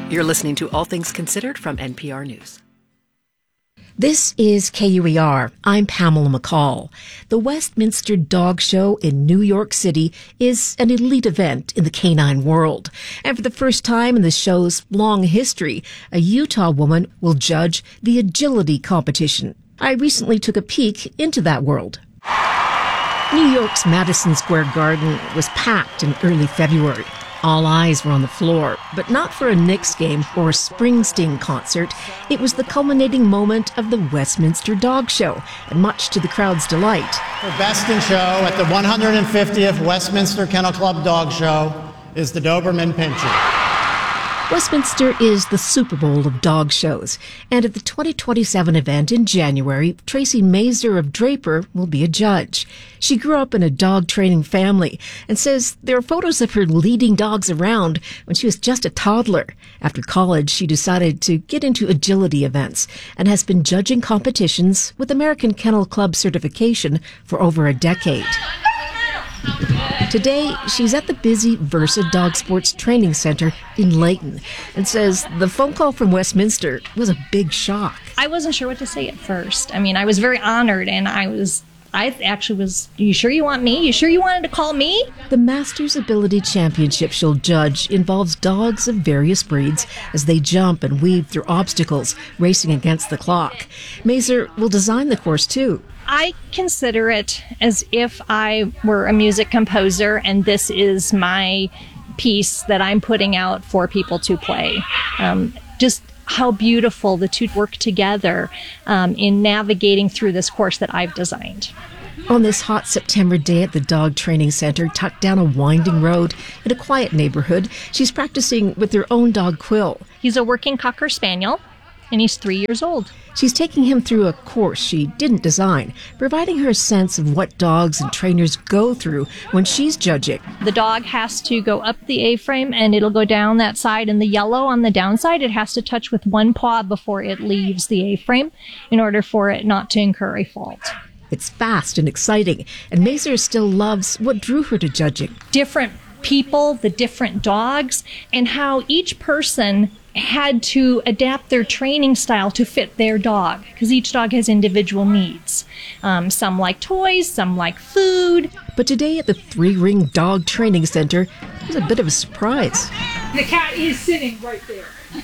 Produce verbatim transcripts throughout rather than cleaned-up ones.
You're listening to All Things Considered from N P R News. This is K U E R. I'm Pamela McCall. The Westminster Dog Show in New York City is an elite event in the canine world. And for the first time in the show's long history, a Utah woman will judge the agility competition. I recently took a peek into that world. New York's Madison Square Garden was packed in early February. All eyes were on the floor, but not for a Knicks game or a Springsteen concert. It was the culminating moment of the Westminster Dog Show, and much to the crowd's delight. For Best in Show at the one hundred fiftieth Westminster Kennel Club Dog Show is the Doberman Pinscher. Westminster is the Super Bowl of dog shows, and at the twenty twenty-seven event in January, Tracy Mazer of Draper will be a judge. She grew up in a dog training family and says there are photos of her leading dogs around when she was just a toddler. After college, she decided to get into agility events and has been judging competitions with American Kennel Club certification for over a decade. Today, she's at the busy Versa Dog Sports Training Center in Layton and says the phone call from Westminster was a big shock. I wasn't sure what to say at first. I mean, I was very honored, and I was, I actually was, you sure you want me? You sure you wanted to call me? The Masters Ability Championship she'll judge involves dogs of various breeds as they jump and weave through obstacles, racing against the clock. Mazer will design the course, too. I consider it as if I were a music composer and this is my piece that I'm putting out for people to play. Um, just how beautiful the two work together um, in navigating through this course that I've designed. On this hot September day at the Dog Training Center, tucked down a winding road in a quiet neighborhood, she's practicing with her own dog, Quill. He's a working Cocker Spaniel, and he's three years old. She's taking him through a course she didn't design, providing her a sense of what dogs and trainers go through when she's judging. The dog has to go up the A-frame and it'll go down that side, and the yellow on the downside, it has to touch with one paw before it leaves the A-frame in order for it not to incur a fault. It's fast and exciting, and Mazer still loves what drew her to judging. Different people, the different dogs, and how each person had to adapt their training style to fit their dog, because each dog has individual needs. Um, some like toys, some like food. But today at the Three Ring Dog Training Center was a bit of a surprise. The cat is sitting right there.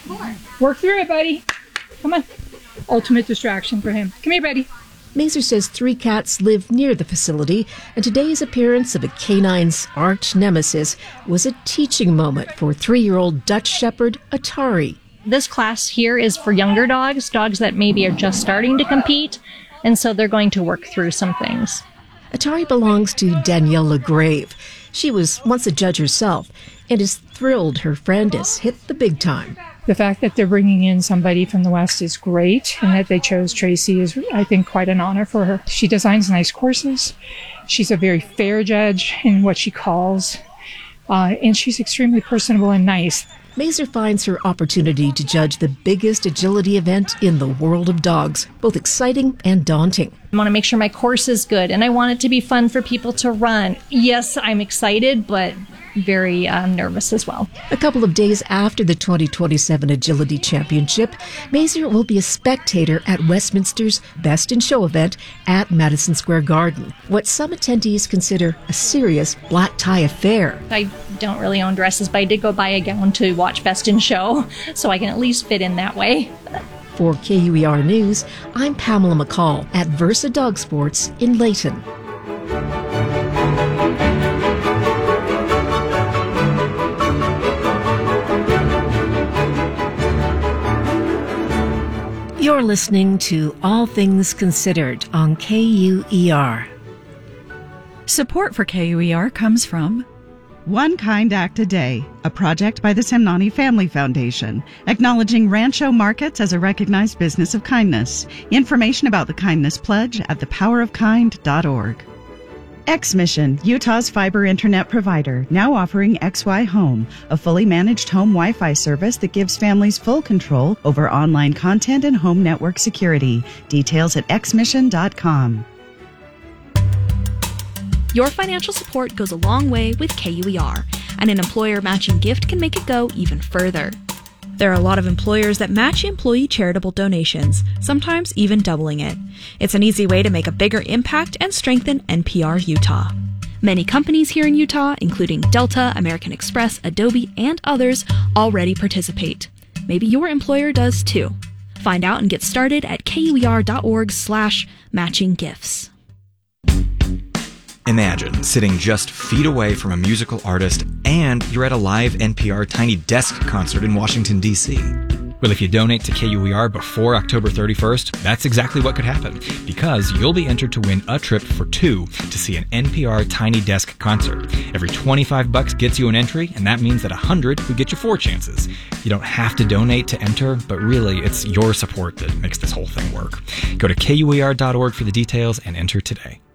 Work through it, buddy. Come on. Ultimate distraction for him. Come here, buddy. Mazer says three cats live near the facility, and today's appearance of a canine's arch nemesis was a teaching moment for three-year-old Dutch Shepherd Atari. This class here is for younger dogs, dogs that maybe are just starting to compete, and so they're going to work through some things. Atari belongs to Danielle LaGrave. She was once a judge herself and is thrilled her friend has hit the big time. The fact that they're bringing in somebody from the West is great, and that they chose Tracy is, I think, quite an honor for her. She designs nice courses. She's a very fair judge in what she calls, uh, and she's extremely personable and nice. Mazer finds her opportunity to judge the biggest agility event in the world of dogs, both exciting and daunting. I want to make sure my course is good, and I want it to be fun for people to run. Yes, I'm excited, but very um, nervous as well. A couple of days after the twenty twenty-seven Agility Championship, Mazer will be a spectator at Westminster's Best in Show event at Madison Square Garden, what some attendees consider a serious black tie affair. I don't really own dresses, but I did go buy a gown to watch Best in Show, so I can at least fit in that way. For K U E R News, I'm Pamela McCall at Versa Dog Sports in Layton. You're listening to All Things Considered on K U E R. Support for K U E R comes from One Kind Act a Day, a project by the Semnani Family Foundation, acknowledging Rancho Markets as a recognized business of kindness. Information about the Kindness Pledge at the power of kind dot org. X-Mission, Utah's fiber internet provider, now offering X Y Home, a fully managed home Wi-Fi service that gives families full control over online content and home network security. Details at x mission dot com. Your financial support goes a long way with K U E R, and an employer matching gift can make it go even further. There are a lot of employers that match employee charitable donations, sometimes even doubling it. It's an easy way to make a bigger impact and strengthen N P R Utah. Many companies here in Utah, including Delta, American Express, Adobe, and others, already participate. Maybe your employer does too. Find out and get started at kuer.org slash matching gifts. Imagine sitting just feet away from a musical artist and you're at a live N P R Tiny Desk concert in Washington, D C Well, if you donate to K U E R before October thirty-first, that's exactly what could happen, because you'll be entered to win a trip for two to see an N P R Tiny Desk concert. Every twenty-five bucks gets you an entry, and that means that one hundred would get you four chances. You don't have to donate to enter, but really, it's your support that makes this whole thing work. Go to kuer dot org for the details and enter today.